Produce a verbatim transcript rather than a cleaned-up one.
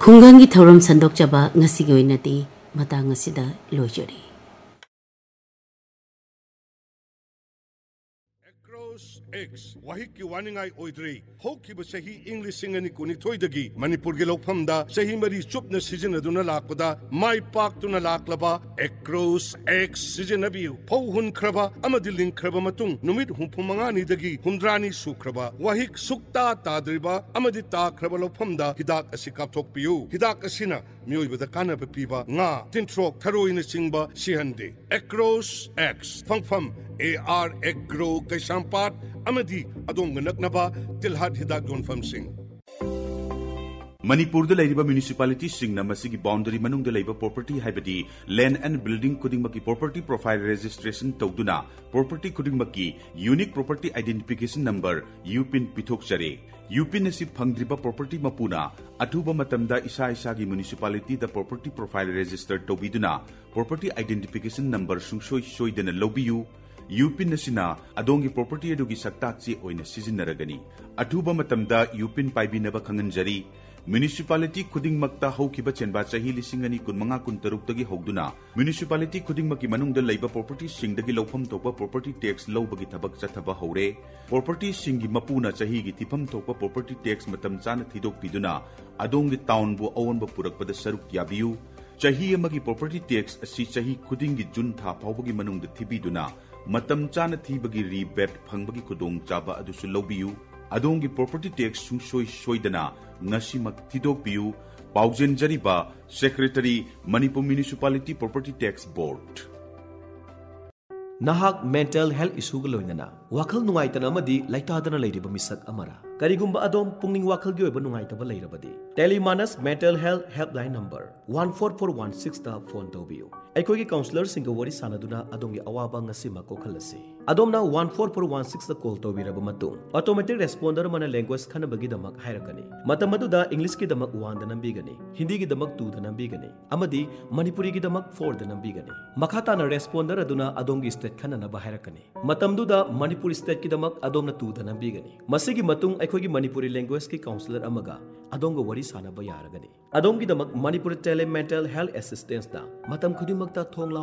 ꯈꯨꯡꯒꯪꯒꯤ ꯊꯧꯔꯝ ꯁꯟꯗꯣꯛꯆꯕ ꯉꯁꯤꯒꯤ ꯑꯣꯏꯅꯗꯤ ꯃꯇꯥꯡ ꯑꯁꯤꯗ ꯂꯣꯏꯖꯔꯤ꯫ X wahik ki waningai oidri hokki ba sahi English singani kuni thoidagi Manipur ge lokphamda sahi mari chupna sizinaduna lakpada mai pak tuna laklaba across X sizinabiu phauhun khraba amadi link khraba matung numit humphumanga ni dagi humdrani sukraba wahik sukta tadriba amadi ta khraba lokphamda hidak asi kapthokpiu hidak asina mioibada kanaba piba nga tintrok tharoina singba sihande across X phangpham A R Agro Kaishampat Amadi Adong Naknaba Tilhat Hidak Yonfam Singh. Manipur the Ladiba Municipality Singh Namasigi boundary Manung the Labor Property Habadi Land and Building Kudingmaki Property Profile Registration Togduna Property Kudingmaki Unique Property Identification Number Upin Pitokchare Upin Nasi Pangdriba Property Mapuna Atuba Matamda Isa Isagi Municipality the Property Profile Register Tobiduna Property Identification Number Sungshoy Shoydana Lobiu Upin nasina adongi property adugi saktachi oina sizinaragani athuba matamda Upin paibinaba khanganjari municipality khudingmakta haukiba chenba chahi lisingani kunmanga kuntaruk hogduna municipality khudingmaki manungda leiba property singdagi lawpham topa property tax lawbagi thabak chathaba hore property singi mapuna chahi gi tifam topa property tax matam chana thidok piduna adongi town bu awanba purakpada saruk yabiu chahi amagi property tax asi chahi khudingi jun tha phawbagi manungda thibiduna matam chana thibagi rebate phangbagi khudong chaba adusu lobiu adongi property tax sungsoi soidana ngasimak thidokpiu paujen jariba secretary Manipur Municipality Property Tax Board Nahak mental health issue loinana wakal nungaitana amadi laitadana leiriba misak amara karigumba adom pungning wakal gi oiba nungaitaba leirabadi Telemanas mental health helpline number one four four one six ta phone tobiu aikogi counselor singa wari sanaduna adongi awaba ngasima kokhalasi adomna one four four one six ta call tobiraba matung automatic responder mana language khanabagi damak hairakani matamaduda english ki damak one da nambigani hindi gi damak two da nambigani amadi manipuri gi damak four da nambigani makhata na responder aduna adongi state khanana bahairakani matamduda manipuri state ki damak adomna two da nambigani masigi matung aikogi manipuri language ki counselor amaga adonga wari sanaba yaragani adongi damak manipuri tele mental health assistance da matam khudi makta thongla